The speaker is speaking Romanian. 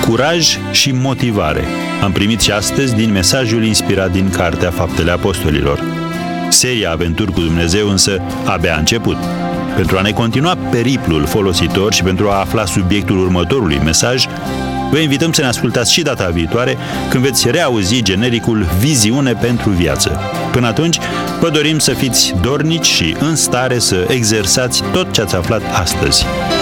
curaj și motivare am primit și astăzi din mesajul inspirat din Cartea Faptele Apostolilor. Seria Aventuri cu Dumnezeu însă abia a început. Pentru a ne continua periplul folositor și pentru a afla subiectul următorului mesaj, vă invităm să ne ascultați și data viitoare, când veți reauzi genericul Viziune pentru viață. Până atunci, vă dorim să fiți dornici și în stare să exersați tot ce ați aflat astăzi.